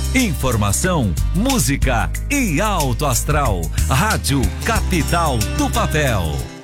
Informação, música e alto astral. Rádio Capital do Papel.